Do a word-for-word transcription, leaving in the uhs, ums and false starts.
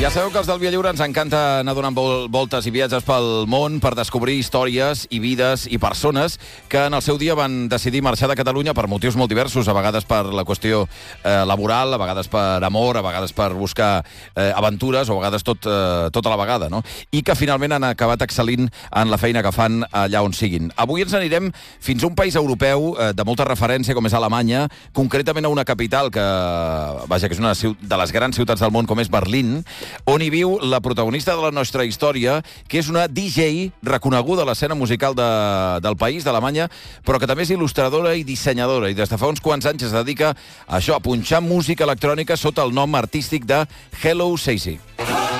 Ja sabeu que els del Via Lliure ens encanta anar donant vol voltes i viatges pel món per descobrir històries i vides i persones que en el seu dia van decidir marxar de Catalunya per motius molt diversos, a vegades per la qüestió eh, laboral, a vegades per amor, a vegades per buscar eh, aventures, o a vegades tot, eh, tota la vegada, no? I que finalment han acabat excel·lint en la feina que fan allà on siguin. Avui ens anirem fins a un país europeu eh, de molta referència, com és Alemanya, concretament a una capital que, vaja, que és una de les grans ciutats del món, com és Berlín, on hi viu la protagonista de la nostra història, que és una D J reconeguda a l'escena musical de, del país, d'Alemanya, però que també és il·lustradora i dissenyadora, i des de fa uns quants anys es dedica a això, a punxar música electrònica sota el nom artístic de Hello Sazy.